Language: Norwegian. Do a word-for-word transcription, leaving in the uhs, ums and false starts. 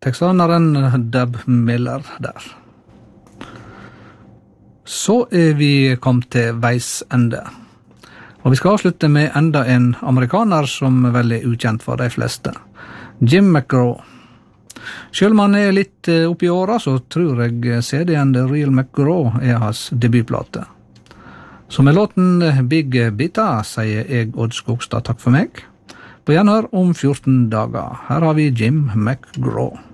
texaneren Deb Miller der. Så er vi kommet til veis ende. Og vi skal avslutte med enda en amerikaner som vel er ukjent for de fleste. Jim McGraw. Selv om han er litt oppi åra, så tror jeg C D-en The Real McGraw er hans debutplate. Så med låten Big Bita sier jeg Odd Skogstad takk for meg. På gjenhør om fjorten dager. Her har vi Jim McGraw.